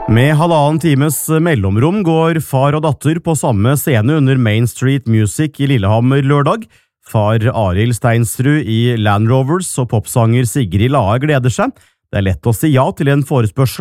Med halvannen times mellomrom går far og datter på samme scene under Main Street Music i Lillehammer lørdag. Far Arild Steinsrud i Land Rovers og popsanger Sigrid Lae gleder seg. Det er lett å si ja til en forespørsel